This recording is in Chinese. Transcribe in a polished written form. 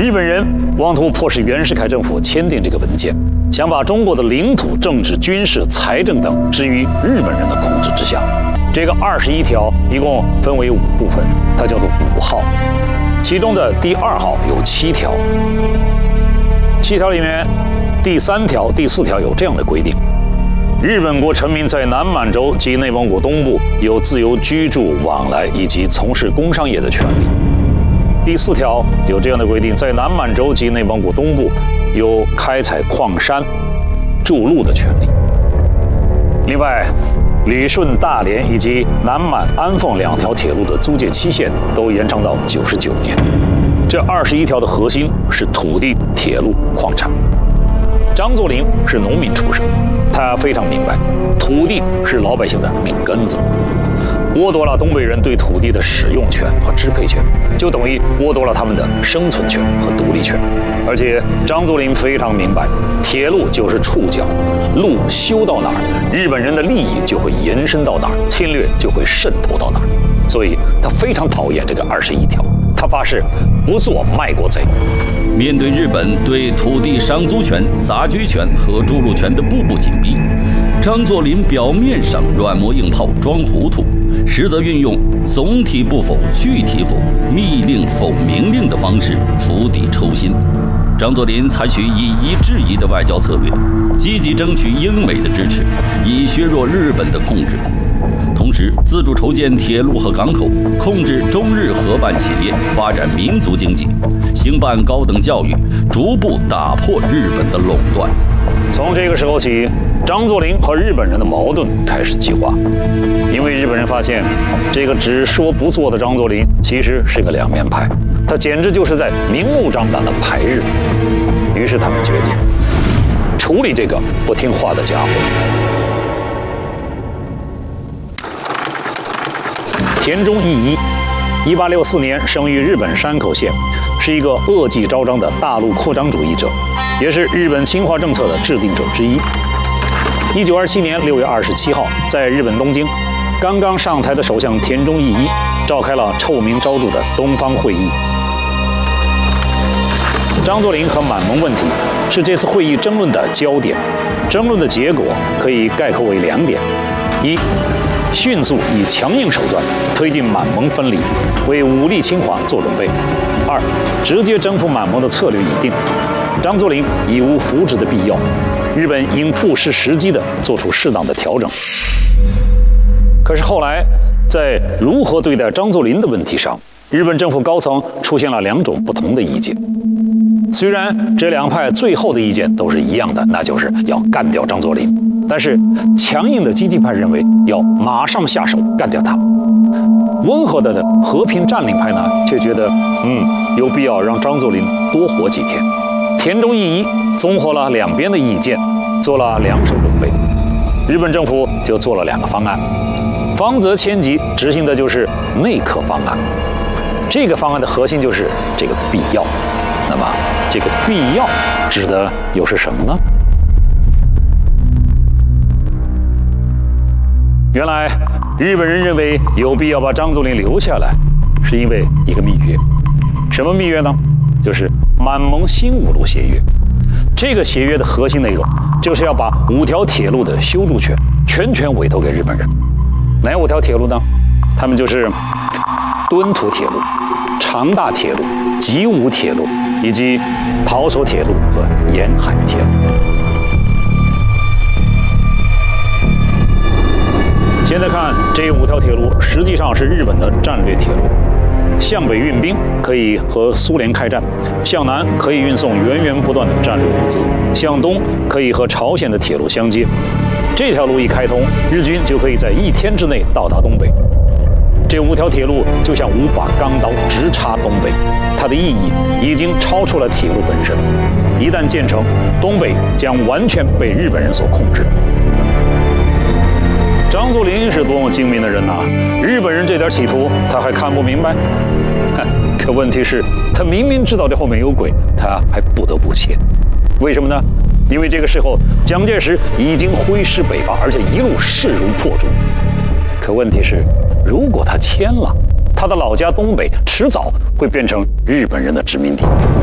日本人妄图迫使袁世凯政府签订这个文件，想把中国的领土、政治、军事、财政等置于日本人的控制之下。这个21条一共分为5部分，它叫做5号，其中的第2号有7条。7条里面，第3条、第4条有这样的规定：日本国臣民在南满洲及内蒙古东部有自由居住、往来以及从事工商业的权利。第4条有这样的规定：在南满洲及内蒙古东部有开采矿山、筑路的权利。另外，旅顺、大连以及南满、安凤2条铁路的租借期限都延长到99年。这21条的核心是土地、铁路、矿产。张作霖是农民出身，他非常明白，土地是老百姓的命根子。剥夺了东北人对土地的使用权和支配权，就等于剥夺了他们的生存权和独立权。而且张作霖非常明白，铁路就是触角，路修到哪儿，日本人的利益就会延伸到哪儿，侵略就会渗透到哪儿。所以他非常讨厌这个21条，他发誓不做卖国贼。 面对日本对土地商租权、杂居权和筑路权的步步紧逼，张作霖表面上软磨硬泡装糊涂，实则运用总体不否、具体否、密令否明令的方式釜底抽薪。张作霖采取以夷制夷的外交策略，积极争取英美的支持，以削弱日本的控制。同时，自主筹建铁路和港口，控制中日合办企业，发展民族经济，兴办高等教育，逐步打破日本的垄断。 从这个时候起，张作霖和日本人的矛盾开始激化，因为日本人发现，这个只说不做的张作霖其实是个两面派，他简直就是在明目张胆的排日。于是他们决定处理这个不听话的家伙。田中义一，1864年生于日本山口县，是一个恶迹昭彰的大陆扩张主义者，也是日本侵华政策的制定者之一。1927年6月27号，在日本东京，刚刚上台的首相田中义一召开了臭名昭著的东方会议。张作霖和满蒙问题是这次会议争论的焦点，争论的结果可以概括为2点：一，迅速以强硬手段推进满蒙分离，为武力侵华做准备；二，直接征服满蒙的策略已定，张作霖已无扶植的必要，日本应不失时机地做出适当的调整。可是后来，在如何对待张作霖的问题上，日本政府高层出现了2种不同的意见。虽然这2派最后的意见都是一样的，那就是要干掉张作霖，但是强硬的积极派认为要马上下手干掉他，温和的和平占领派呢却觉得有必要让张作霖多活几天。田中义一综合了两边的意见，做了2手准备。日本政府就做了2个方案，方泽千吉执行的就是内阁方案。这个方案的核心就是这个必要。那么这个必要指的又是什么呢？原来日本人认为有必要把张作霖留下来，是因为一个密约。什么密约呢？就是满蒙新5路协约。这个协约的核心内容就是要把5条铁路的修筑权全权委托给日本人。哪5条铁路呢？他们就是敦土铁路、长大铁路、吉武铁路以及跑索铁路和沿海铁路。现在看这5条铁路实际上是日本的战略铁路，向北运兵可以和苏联开战，向南可以运送源源不断的战略物资，向东可以和朝鲜的铁路相接。这条路一开通，日军就可以在1天之内到达东北。这5条铁路就像5把钢刀直插东北，它的意义已经超出了铁路本身。一旦建成，东北将完全被日本人所控制。张作霖是多么精明的人呐！日本人这点企图他还看不明白？可问题是，他明明知道这后面有鬼，他还不得不签。为什么呢？因为这个时候蒋介石已经挥师北伐，而且一路势如破竹。可问题是，如果他签了，他的老家东北迟早会变成日本人的殖民地。